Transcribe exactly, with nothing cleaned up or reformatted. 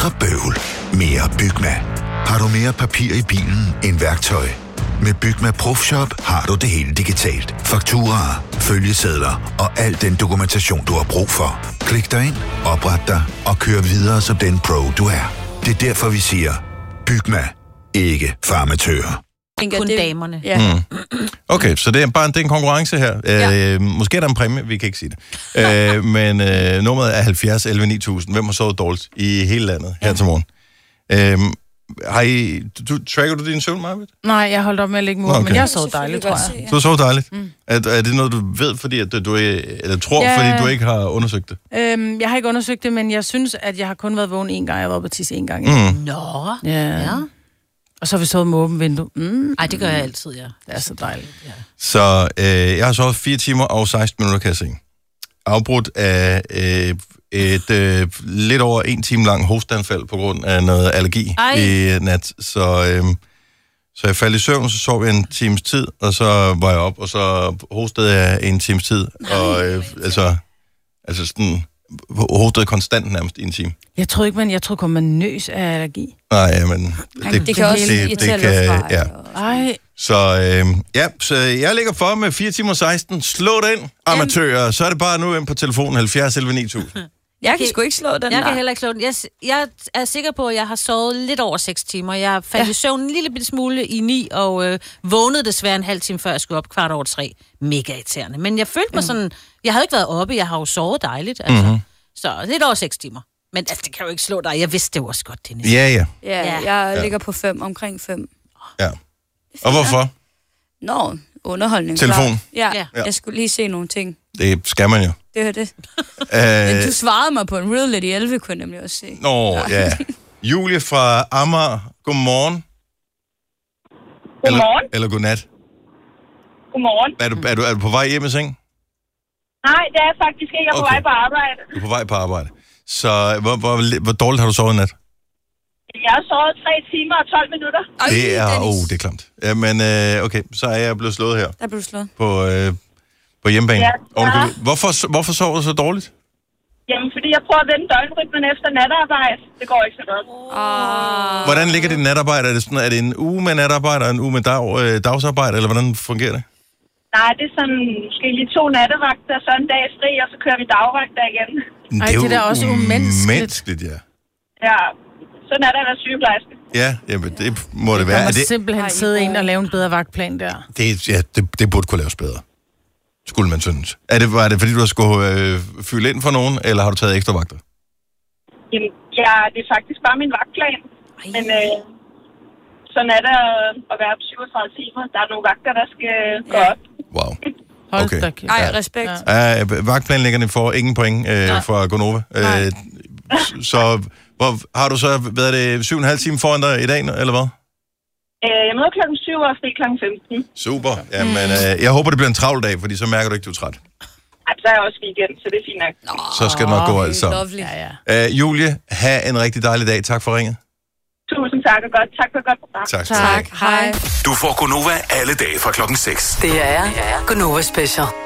Mindre bøvl, mere Bygma. Har du mere papir i bilen end værktøj? Med Bygma ProFshop har du det hele digitalt. Fakturaer, følgesedler og al den dokumentation, du har brug for. Klik dig ind, opret dig og kør videre som den pro, du er. Det er derfor, vi siger, Bygma, ikke farmatører. Kun damerne. Ja. Mm. Okay, så det er bare det er en konkurrence her. Ja. Øh, måske er der en præmie, vi kan ikke sige det. øh, men øh, nummeret er halvfjerds elleve ni tusind. Hvem har sovet dårligt i hele landet her ja. til morgen? Øh, har I, du, tracker du din søvn, Marvitt? Nej, jeg holdt op med at lægge mig ud, okay. men jeg sov dejligt, tror jeg. Du har sovet dejligt? Mm. Er, er det noget, du ved, fordi at du, eller tror, ja. fordi du ikke har undersøgt det? Øhm, jeg har ikke undersøgt det, men jeg synes, at jeg har kun været vågen en gang. Jeg har været på tisse en gang. Mm. Nå. Ja. ja. Og så har vi sovet med åbent vindue. Mm. Ej, det gør jeg altid, ja. Det er så dejligt. Ja. Så øh, jeg har sovet fire timer og seksten minutter, kan jeg se. Afbrudt af øh, et øh, lidt over en time lang hosteanfald på grund af noget allergi Ej. i nat. Så, øh, så jeg faldt i søvn, så sov jeg en times tid, og så var jeg op, og så hostede jeg en times tid. Nej, og øh, altså, altså sådan, hostede konstant nærmest i en time. Jeg tror ikke, man, jeg tror kun, man nøs af allergi. Nej, men det, det, det kan også det, det, det kan, ja. Ej. Så øh, ja, så jeg ligger for med fire timer seksten. Slå det ind, amatører. Så er det bare nu ind på telefonen halvfjerds elleve ni tusind. Jeg kan sgu ikke slå den Jeg der. kan heller ikke slå den. Jeg, jeg er sikker på, at jeg har sovet lidt over seks timer. Jeg faldt ja. i søvn en lille bitte smule i ni, og øh, vågnede desværre en halv time før jeg skulle op kvart over tre. Mega irriterende. Men jeg følte mig mm. sådan... Jeg havde ikke været oppe, jeg har jo sovet dejligt. Altså. Mm-hmm. Så lidt over seks timer. Men altså, det kan jo ikke slå dig. Jeg vidste det jo også godt, Dennis. Ja, ja. Ja, jeg ja. ligger på fem, omkring fem. Ja. Og hvorfor? Nå, underholdning. Telefon? Ja, ja, jeg skulle lige se nogle ting. Det skal man jo. Det var det. Æh... Men du svarede mig på en real lidt i elleve, kunne jeg nemlig også se. Nå, ja. ja. Julie fra Amager, godmorgen. Godmorgen. Eller, eller godnat. Godmorgen. Er du, er, du, er du på vej hjem i seng? Nej, det er faktisk ikke. Jeg er okay. på vej på arbejde. Du er på vej på arbejde. Så hvor, hvor, hvor dårligt har du sovet i nat? Jeg har sovet tre timer og tolv minutter. Det er, åh, oh, det er klamt. Ja, men øh, okay, så er jeg blevet slået her. Der blev du slået. På, øh, på hjemmebane. Ja, ja. Hvorfor, hvorfor sover du så dårligt? Jamen, fordi jeg prøver at vende døgnrytmen efter natarbejde. Det går ikke så godt. Oh. Hvordan ligger dit natarbejde? Er det, sådan, er det en uge med natarbejde og en uge med dag, øh, dagsarbejde, eller hvordan fungerer det? Nej, det er sådan måske lige to nattevagter, så en dag fri, og så kører vi dagvagter igen. Ej, det er da også umenneskeligt. Umenneskeligt, ja. Ja, sådan er der at være sygeplejerske. Ja, jamen, det må det, det være. Der må det simpelthen sidde en og lave en bedre vagtplan der. Det, ja, det, det burde kunne laves bedre. Skulle man synes. Er det, var det fordi, du har skulle øh, fylde ind for nogen, eller har du taget ekstra vagter? Jamen, ja, det er faktisk bare min vagtplan. Ej. Men øh, sådan er der at være på syvogtredive timer. Der er nogle vagter, der skal gå op. Wow. Hold okay. da kæft. Ej, respekt. Ja. Uh, vagtplanlæggerne får ingen point uh, fra Gonova. Uh, så hvor, har du så været det syv og en halv time foran dig i dag, eller hvad? Uh, jeg møder klokken syv og fri klokken femten. Super. Jamen, uh, jeg håber, det bliver en travl dag, fordi så mærker du ikke, du er træt. Ej, så er jeg også weekend, så det er fint nok. Så skal det nok gå alt sammen. Ja, ja. Uh, Julie, have en rigtig dejlig dag. Tak for ringet. Tusind tak og godt. Tak for godt. Tak. Tak. Hej. Du får Gonova alle dage fra klokken seks. Det er Gonova Special.